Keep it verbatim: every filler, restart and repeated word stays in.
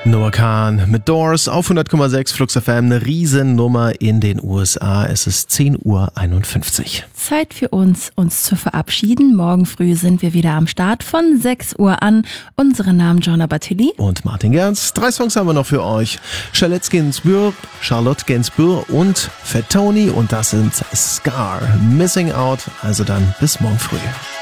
Noah Kahn mit Doors auf hundert Komma sechs Flux F M, eine Riesennummer in den U S A. Es ist zehn Uhr einundfünfzig. Zeit für uns, uns zu verabschieden. Morgen früh sind wir wieder am Start von sechs Uhr an. Unsere Namen Joanna Battilli und Martin Gerz. Drei Songs haben wir noch für euch. Charlotte Gainsbourg, Charlotte Gainsbourg und Fat Tony. Und das sind Scar, Missing Out. Also dann bis morgen früh.